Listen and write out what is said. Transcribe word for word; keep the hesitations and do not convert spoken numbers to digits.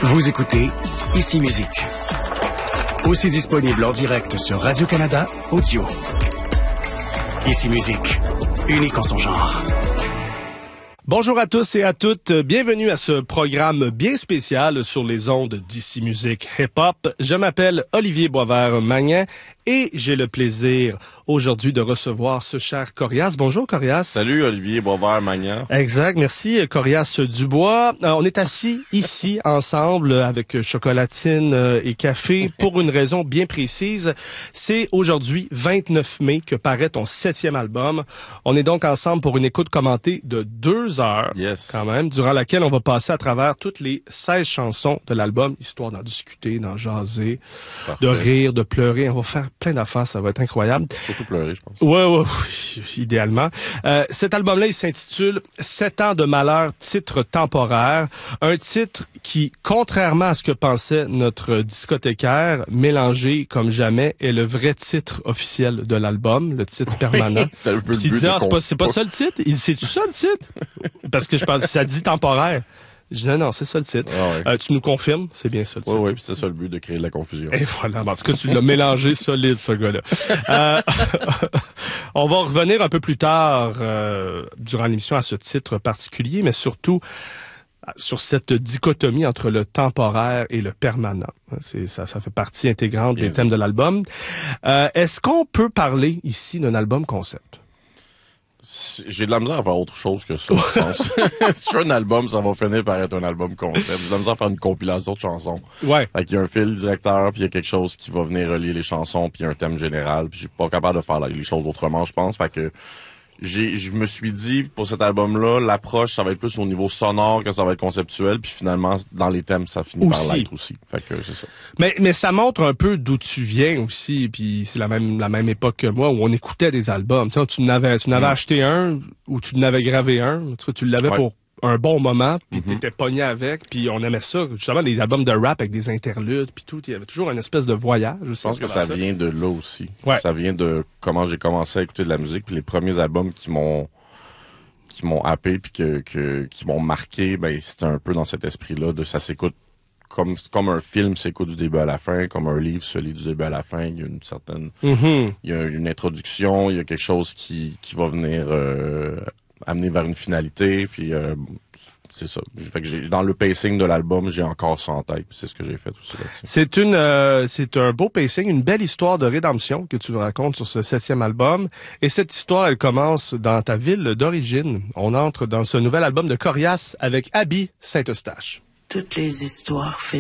Vous écoutez Ici Musique. Aussi disponible en direct sur Radio-Canada Audio. Ici Musique, unique en son genre. Bonjour à tous et à toutes, bienvenue à ce programme bien spécial sur les ondes d'Ici Musique Hip-Hop. Je m'appelle Olivier Boisvert-Magnan et j'ai le plaisir aujourd'hui de recevoir ce cher Corias. Bonjour Corias. Salut Olivier Boisvert-Magnan. Exact, merci Corias Dubois. Euh, on est assis ici ensemble avec chocolatine euh, et café pour une raison bien précise. C'est aujourd'hui vingt-neuf mai que paraît ton septième album. On est donc ensemble pour une écoute commentée de deux heures Yes. quand même, durant laquelle on va passer à travers toutes les seize chansons de l'album, histoire d'en discuter, d'en jaser, Parfait. de rire, de pleurer. On va faire plein d'affaires, ça va être incroyable. Surtout pleurer, je pense. Ouais, ouais, ouais, idéalement. Euh, cet album-là, il s'intitule « Sept ans de malheur, titre temporaire ». Un titre qui, contrairement à ce que pensait notre discothécaire, mélangé comme jamais, est le vrai titre officiel de l'album, le titre permanent. C'était un peu le Puis il but dit, de ah, c'est con- pas, c'est pas ça le titre? Il c'est ça le titre? Parce que je pense, ça dit temporaire. Je dis, non, non, c'est ça le titre. Ah ouais. Euh, tu nous confirmes? C'est bien ça le titre. Oui, oui, puis c'est ça le but, de créer de la confusion. Et voilà, en tout cas, tu l'as mélangé solide, ce gars-là. Euh, on va revenir un peu plus tard, euh, durant l'émission, à ce titre particulier, mais surtout sur cette dichotomie entre le temporaire et le permanent. C'est, ça, ça fait partie intégrante Bien des dit. thèmes de l'album. Euh, est-ce qu'on peut parler ici d'un album concept? J'ai de la misère à faire autre chose que ça, je pense. Si je fais un album, ça va finir par être un album concept. J'ai de la misère à faire une compilation de chansons. Ouais. Fait qu'il y a un fil directeur, puis il y a quelque chose qui va venir relier les chansons, puis il y a un thème général, puis je suis pas capable de faire les choses autrement, je pense. Fait que j'ai, je me suis dit, pour cet album-là, l'approche, ça va être plus au niveau sonore que ça va être conceptuel, puis finalement, dans les thèmes, ça finit Aussi. par l'être aussi. Fait que c'est ça. Mais, mais ça montre un peu d'où tu viens aussi, puis c'est la même la même époque que moi où on écoutait des albums. Tu sais, tu n'avais tu n'avais Mm. acheté un ou tu n'avais gravé un, en tout cas, tu l'avais Ouais. pour un bon moment, puis Mm-hmm. t'étais pogné avec, puis on aimait ça. Justement, des albums de rap avec des interludes, puis tout, il y avait toujours une espèce de voyage. Je pense que ça vient de là aussi. Ouais. Ça vient de comment j'ai commencé à écouter de la musique, puis les premiers albums qui m'ont qui m'ont happé puis que, que qui m'ont marqué, ben c'était un peu dans cet esprit-là de ça s'écoute comme comme un film s'écoute du début à la fin, comme un livre se lit du début à la fin. Il y a une certaine, Mhm. il y a une introduction, il y a quelque chose qui qui va venir euh, amener vers une finalité, puis euh, c'est ça. Fait que j'ai dans le pacing de l'album, j'ai encore ça en tête, puis c'est ce que j'ai fait aussi là-dessus. C'est une, euh, c'est un beau pacing, une belle histoire de rédemption que tu nous racontes sur ce septième album. Et cette histoire, elle commence dans ta ville d'origine. On entre dans ce nouvel album de Corias avec Abby Saint-Eustache. Toutes les histoires